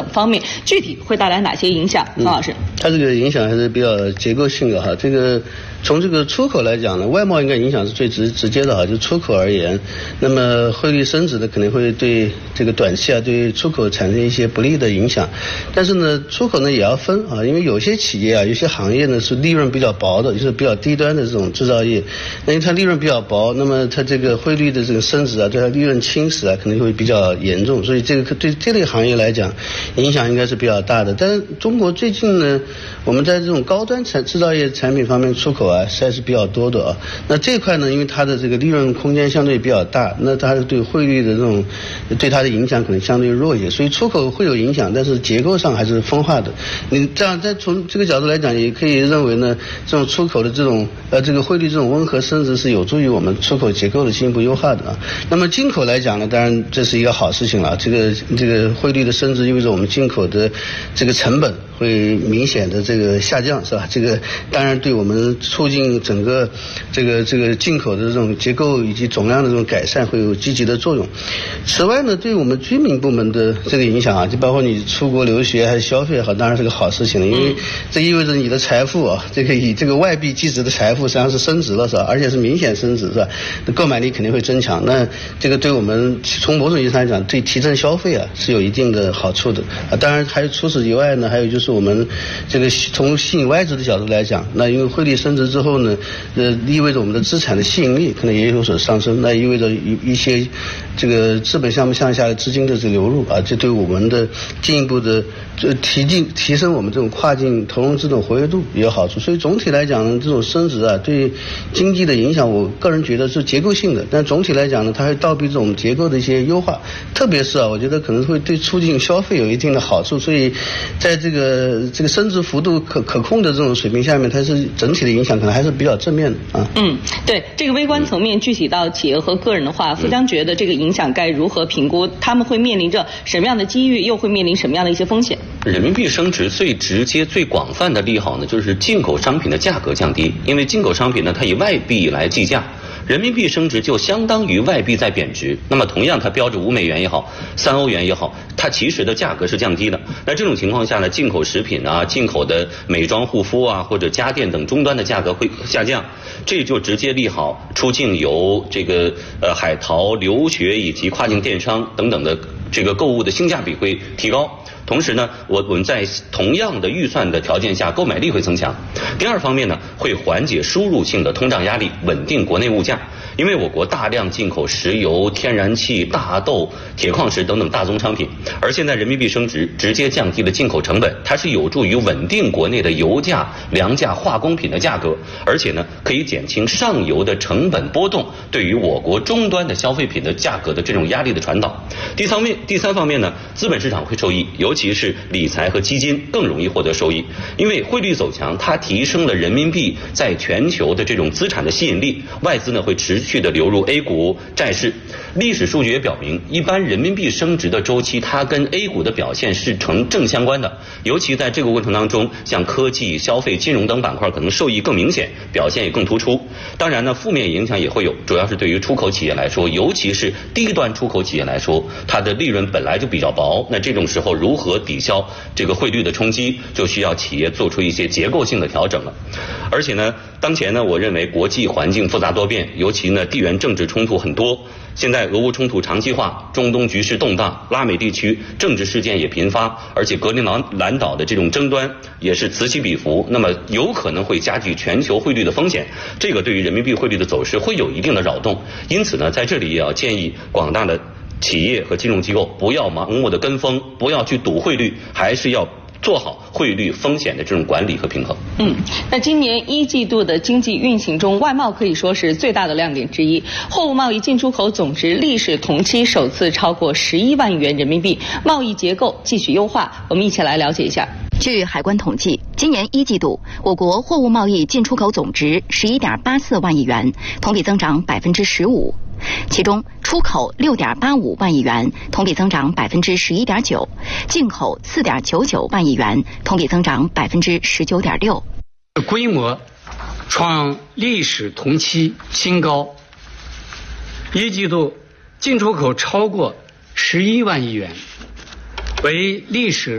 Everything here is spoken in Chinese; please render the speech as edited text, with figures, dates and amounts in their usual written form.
方面，具体会带来哪些影响？方老师， 它这个影响还是比较结构性的哈。这个从这个出口来讲呢，外贸应该影响是最直接的哈，就出口而言，那么汇率升值呢，可能会对这个短期对出口产生一些不利的影响。但是呢，出口呢也要分啊，因为有些企业有些行业呢是利润比较薄的，就是比较低端的这种制造业，那因为它利润比较薄，那么它这个汇率的这个升值对它利润侵蚀可能会比较严重，所以这个对这类行业来讲，影响应该是比较大的。但是中国最近呢，我们在这种高端制造业产品方面出口实在是比较多的那这块呢，因为它的这个利润空间相对比较大，那它对汇率的这种对它的影响可能相对弱一些，所以出口会有影响，但是结构上还是分化的。你这样再从这个角度来讲，也可以认为呢，这种出口的这种这个汇率这种温和升值是有助于我们出口结构的进一步优化的那么进口来讲呢，当然这是一个好事情了。这个汇率的升值意味着我们进口的这个成本会明显的这个下降，是吧？这个当然对我们促进整个这个进口的这种结构以及总量的这种改善会有积极的作用。此外呢，对我们居民部门的这个影响就包括你出国留学还是消费也好，当然是个好事情了，因为这意味着你的财富这个以这个外币计值的财富实际上是升值了，是吧？而且是明显升值，是吧？购买力肯定会增强。那这个对我们从某种意义上来讲，对提振消费是有一定的好处的当然还有除此以外呢，还有就是我们这个从吸引外资的角度来讲，那因为汇率升值之后呢，意味着我们的资产的吸引力可能也有所上升，那意味着一些这个资本项目向下的资金的这流入这对我们的进一步的提升我们这种跨境投融资的活跃度也有好处。所以总体来讲呢，这种升值对经济的影响，我个人觉得是结构性的，但总体来讲呢，它会倒逼这种结构的一些优化，特别是我觉得可能会对促进消费有一定的好处。所以在这个升值幅度可控的这种水平下面，它是整体的影响可能还是比较正面的对这个微观层面，具体到企业和个人的话，富江觉得这个影响该如何评估？他们会面临着什么样的机遇，又会面临什么样的一些风险？ 人民币升值最直接、最广泛的利好呢，就是进口商品的价格降低，因为进口商品呢，它以外币来计价。人民币升值就相当于外币在贬值，那么同样它标着5美元也好，3欧元也好，它其实的价格是降低的。那这种情况下呢，进口食品进口的美妆护肤或者家电等终端的价格会下降，这就直接利好出境游、这个海淘、留学以及跨境电商等等的这个购物的性价比会提高。同时呢，我们在同样的预算的条件下，购买力会增强。第二方面呢，会缓解输入性的通胀压力，稳定国内物价。因为我国大量进口石油、天然气、大豆、铁矿石等等大宗商品，而现在人民币升值，直接降低了进口成本，它是有助于稳定国内的油价、粮价、化工品的价格，而且呢，可以减轻上游的成本波动对于我国终端的消费品的价格的这种压力的传导。第三方面呢，资本市场会受益，尤其是理财和基金更容易获得收益，因为汇率走强，它提升了人民币在全球的这种资产的吸引力，外资呢会持续的流入 A 股、债市。历史数据也表明，一般人民币升值的周期，它跟 A 股的表现是成正相关的。尤其在这个过程当中，像科技、消费、金融等板块可能受益更明显，表现也更突出。当然呢，负面影响也会有，主要是对于出口企业来说，尤其是低端出口企业来说，它的利润本来就比较薄，那这种时候如何抵消这个汇率的冲击，就需要企业做出一些结构性的调整了。而且呢，当前呢，我认为国际环境复杂多变，尤其呢地缘政治冲突很多。现在俄乌冲突长期化，中东局势动荡，拉美地区政治事件也频发，而且格陵兰岛的这种争端也是此起彼伏，那么有可能会加剧全球汇率的风险，这个对于人民币汇率的走势会有一定的扰动。因此呢，在这里也要建议广大的企业和金融机构不要盲目的跟风，不要去赌汇率，还是要做好汇率风险的这种管理和平衡。 那今年1季度的经济运行中，外贸可以说是最大的亮点之一。货物贸易进出口总值历史同期首次超过11万亿元人民币，贸易结构继续优化。我们一起来了解一下。 据海关统计，今年1季度，我国货物贸易进出口总值11.84万亿元，同比增长15%。其中，出口6.85万亿元，同比增长11.9%；进口4.99万亿元，同比增长19.6%。 规模创历史同期新高。1季度进出口超过11万亿元，为历史